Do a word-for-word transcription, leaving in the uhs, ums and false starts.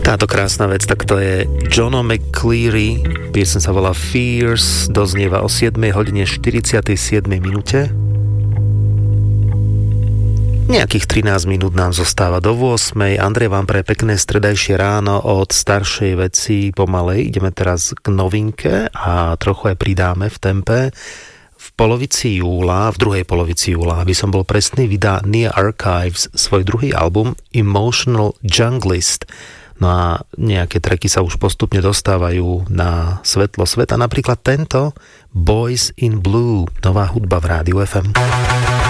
Táto krásna vec, tak to je Jono McCleary, pieseň sa volá Fears, doznieva o siedmej hodine štyridsiatej siedmej minúte. Nejakých trinásť minút nám zostáva do ôsmej. Andrej vám pre pekné stredajšie ráno od staršej veci pomalej. Ideme teraz k novinke a trochu aj pridáme v tempe. V polovici júla, v druhej polovici júla, aby som bol presný, vydá Nia Archives svoj druhý album Emotional Junglist. No a nejaké tracky sa už postupne dostávajú na svetlo sveta. Napríklad tento Boys in Blue, nová hudba v Rádiu ef em.